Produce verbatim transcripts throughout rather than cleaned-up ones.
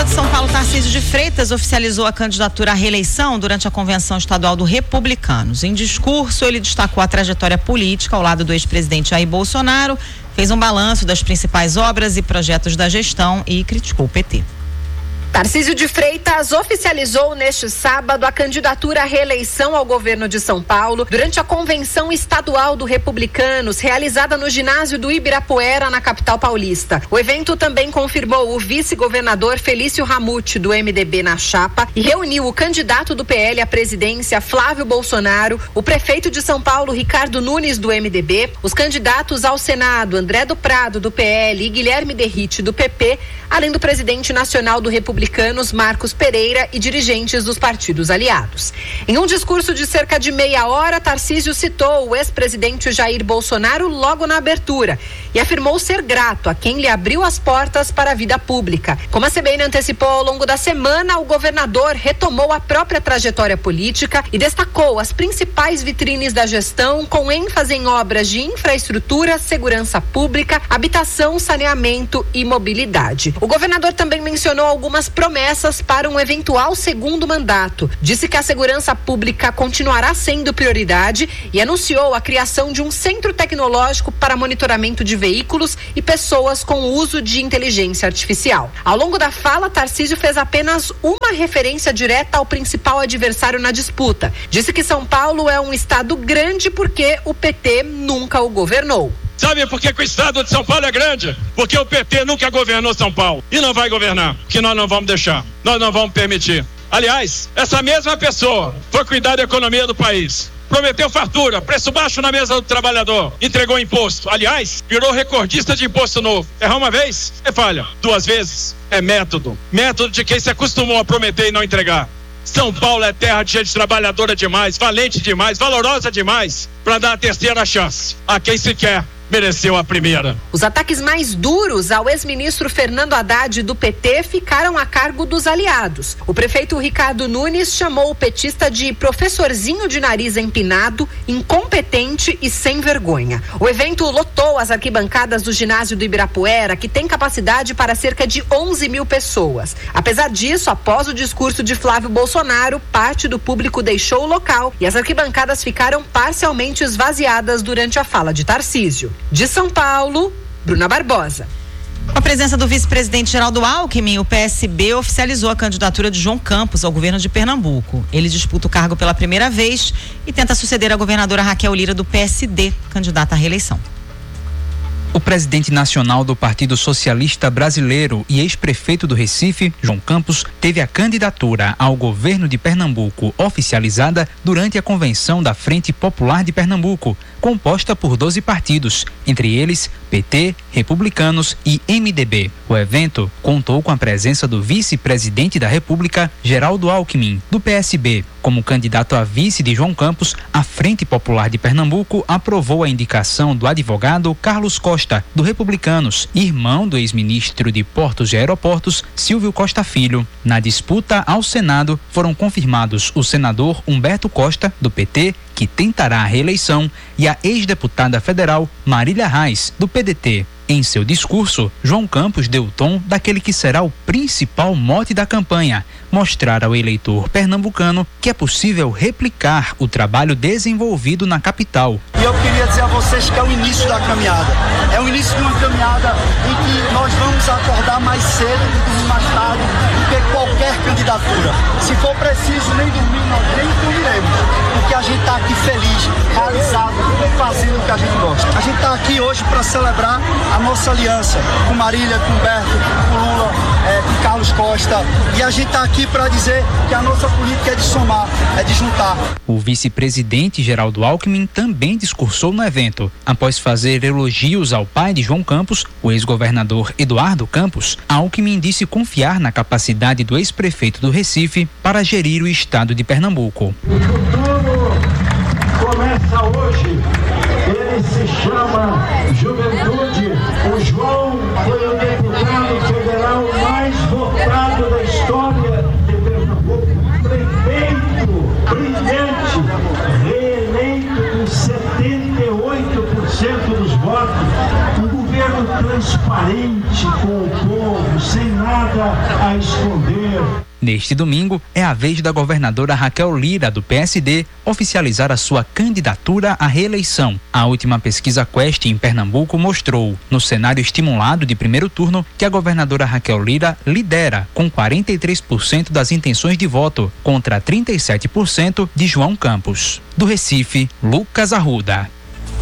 de São Paulo, Tarcísio de Freitas, oficializou a candidatura à reeleição durante a convenção estadual do Republicanos. Em discurso, ele destacou a trajetória política ao lado do ex-presidente Jair Bolsonaro, fez um balanço das principais obras e projetos da gestão e criticou o P T. Tarcísio de Freitas oficializou neste sábado a candidatura à reeleição ao governo de São Paulo durante a convenção estadual do Republicanos, realizada no ginásio do Ibirapuera, na capital paulista. O evento também confirmou o vice-governador Felício Ramute, do M D B, na chapa, e reuniu o candidato do P L à presidência, Flávio Bolsonaro, o prefeito de São Paulo, Ricardo Nunes, do M D B, os candidatos ao Senado, André do Prado, do P L, e Guilherme Derrite, do P P, além do presidente nacional do Republicanos, Marcos Pereira, e dirigentes dos partidos aliados. Em um discurso de cerca de meia hora, Tarcísio citou o ex-presidente Jair Bolsonaro logo na abertura e afirmou ser grato a quem lhe abriu as portas para a vida pública. Como a C B N antecipou ao longo da semana, o governador retomou a própria trajetória política e destacou as principais vitrines da gestão, com ênfase em obras de infraestrutura, segurança pública, habitação, saneamento e mobilidade. O governador também mencionou algumas promessas para um eventual segundo mandato. Disse que a segurança pública continuará sendo prioridade e anunciou a criação de um centro tecnológico para monitoramento de veículos e pessoas com o uso de inteligência artificial. Ao longo da fala, Tarcísio fez apenas uma referência direta ao principal adversário na disputa. Disse que São Paulo é um estado grande porque o P T nunca o governou. Sabe por que, que o estado de São Paulo é grande? Porque o P T nunca governou São Paulo e não vai governar, que nós não vamos deixar, nós não vamos permitir. Aliás, essa mesma pessoa foi cuidar da economia do país, prometeu fartura, preço baixo na mesa do trabalhador, entregou imposto. Aliás, virou recordista de imposto novo. Errar uma vez é falha, duas vezes é método. Método de quem se acostumou a prometer e não entregar. São Paulo é terra de gente trabalhadora demais, valente demais, valorosa demais, para dar a terceira chance a quem sequer mereceu a primeira. Os ataques mais duros ao ex-ministro Fernando Haddad, do P T, ficaram a cargo dos aliados. O prefeito Ricardo Nunes chamou o petista de professorzinho de nariz empinado, incompetente e sem vergonha. O evento lotou as arquibancadas do ginásio do Ibirapuera, que tem capacidade para cerca de onze mil pessoas. Apesar disso, após o discurso de Flávio Bolsonaro, parte do público deixou o local e as arquibancadas ficaram parcialmente esvaziadas durante a fala de Tarcísio. De São Paulo, Bruna Barbosa. Com a presença do vice-presidente Geraldo Alckmin, o P S B oficializou a candidatura de João Campos ao governo de Pernambuco. Ele disputa o cargo pela primeira vez e tenta suceder a governadora Raquel Lira, do P S D, candidata à reeleição. O presidente nacional do Partido Socialista Brasileiro e ex-prefeito do Recife, João Campos, teve a candidatura ao governo de Pernambuco oficializada durante a convenção da Frente Popular de Pernambuco, composta por doze partidos, entre eles P T, Republicanos e M D B. O evento contou com a presença do vice-presidente da República, Geraldo Alckmin, do P S B. Como candidato a vice de João Campos, a Frente Popular de Pernambuco aprovou a indicação do advogado Carlos Costa, do Republicanos, irmão do ex-ministro de Portos e Aeroportos, Silvio Costa Filho. Na disputa ao Senado, foram confirmados o senador Humberto Costa, do P T, que tentará a reeleição, e a ex-deputada federal Marília Reis, do P D T. Em seu discurso, João Campos deu o tom daquele que será o principal mote da campanha: mostrar ao eleitor pernambucano que é possível replicar o trabalho desenvolvido na capital. E eu queria dizer a vocês que é o início da caminhada. É o início de uma caminhada em que nós vamos acordar mais cedo e dormir mais tarde do que qualquer candidatura. Se for preciso nem dormir, nós nem dormiremos, porque a gente está aqui feliz, realizado, fazendo o que a gente gosta. A gente está aqui hoje para celebrar a nossa aliança com Marília, com Humberto, com Lula, é, com Carlos Costa, e a gente está aqui para dizer que a nossa política é de somar, é de juntar. O vice-presidente Geraldo Alckmin também discursou no evento. Após fazer elogios ao pai de João Campos, o ex-governador Eduardo Campos, Alckmin disse confiar na capacidade do ex-prefeito do Recife para gerir o estado de Pernambuco. O futuro começa hoje. Ele se chama Juventude. O João foi o deputado federal mais votado da história de Pernambuco. Prefeito brilhante, reeleito com setenta e oito por cento dos votos. Um governo transparente com o povo, sem nada a esconder. Neste domingo, é a vez da governadora Raquel Lira, do P S D, oficializar a sua candidatura à reeleição. A última pesquisa Quest em Pernambuco mostrou, no cenário estimulado de primeiro turno, que a governadora Raquel Lira lidera, com quarenta e três por cento das intenções de voto, contra trinta e sete por cento de João Campos. Do Recife, Lucas Arruda.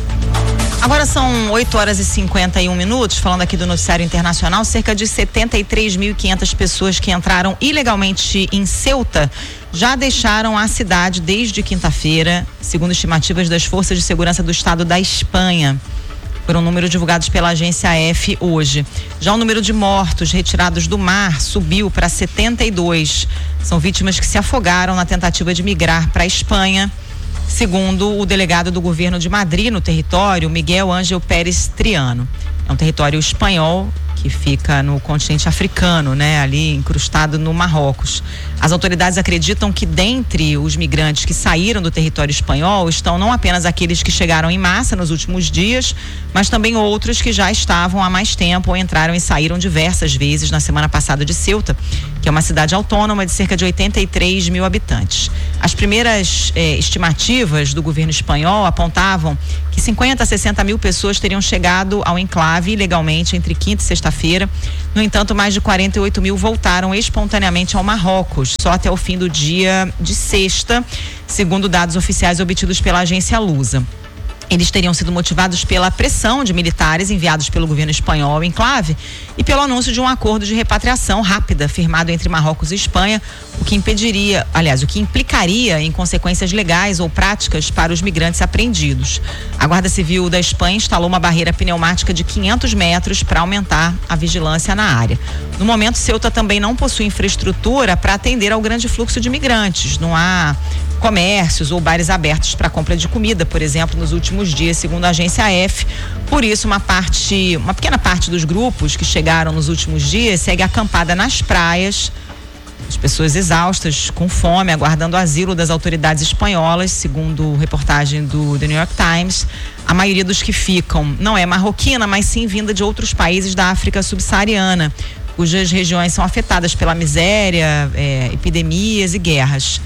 Agora são oito horas e cinquenta e um minutos, falando aqui do noticiário internacional, cerca de setenta e três mil e quinhentas pessoas que entraram ilegalmente em Ceuta já deixaram a cidade desde quinta-feira, segundo estimativas das forças de segurança do estado da Espanha. Foram números divulgados pela agência A F hoje. Já o número de mortos retirados do mar subiu para setenta e dois. São vítimas que se afogaram na tentativa de migrar para a Espanha, segundo o delegado do governo de Madrid no território, Miguel Ángel Pérez Triano. É um território espanhol que fica no continente africano, né, ali incrustado no Marrocos. As autoridades acreditam que dentre os migrantes que saíram do território espanhol estão não apenas aqueles que chegaram em massa nos últimos dias, mas também outros que já estavam há mais tempo ou entraram e saíram diversas vezes na semana passada de Ceuta, que é uma cidade autônoma de cerca de oitenta e três mil habitantes. As primeiras eh, estimativas do governo espanhol apontavam que cinquenta a sessenta mil pessoas teriam chegado ao enclave ilegalmente entre quinta e sexta-feira. No entanto, mais de quarenta e oito mil voltaram espontaneamente ao Marrocos, só até o fim do dia de sexta, segundo dados oficiais obtidos pela agência Lusa. Eles teriam sido motivados pela pressão de militares enviados pelo governo espanhol ao enclave e pelo anúncio de um acordo de repatriação rápida firmado entre Marrocos e Espanha, o que impediria, aliás, o que implicaria em consequências legais ou práticas para os migrantes apreendidos. A Guarda Civil da Espanha instalou uma barreira pneumática de quinhentos metros para aumentar a vigilância na área. No momento, Ceuta também não possui infraestrutura para atender ao grande fluxo de migrantes. Não há comércios ou bares abertos para compra de comida, por exemplo, nos últimos dias, segundo a agência A F. Por isso, uma parte, uma pequena parte dos grupos que chegaram nos últimos dias segue acampada nas praias. As pessoas exaustas, com fome, aguardando asilo das autoridades espanholas, segundo reportagem do The New York Times. A maioria dos que ficam não é marroquina, mas sim vinda de outros países da África subsaariana, cujas regiões são afetadas pela miséria, é, epidemias e guerras.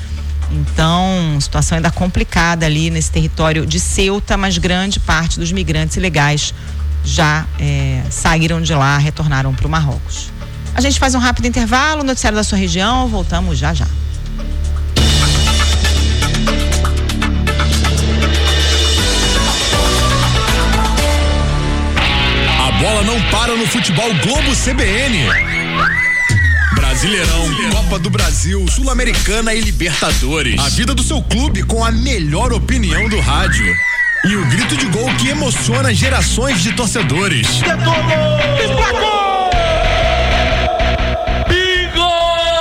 Então, situação ainda complicada ali nesse território de Ceuta, mas grande parte dos migrantes ilegais já é, saíram de lá, retornaram para o Marrocos. A gente faz um rápido intervalo, noticiário da sua região, voltamos já já. A bola não para no futebol Globo C B N. Brasileirão, Copa do Brasil, Sul-Americana e Libertadores. A vida do seu clube com a melhor opinião do rádio. E o grito de gol que emociona gerações de torcedores. Tentou gol! Emplacou! Bingo!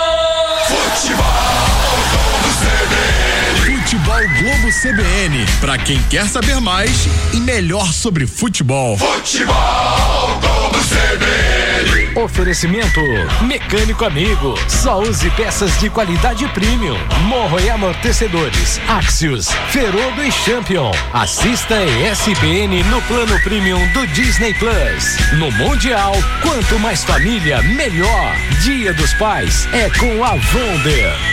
Futebol Globo C B N. Futebol Globo C B N. Pra quem quer saber mais e melhor sobre futebol. Futebol Globo C B N. Oferecimento Mecânico Amigo. Só use peças de qualidade premium. Morro e amortecedores. Axios, Ferodo e Champion. Assista E S P N no plano premium do Disney Plus. No Mundial, quanto mais família, melhor. Dia dos Pais é com a Wonder.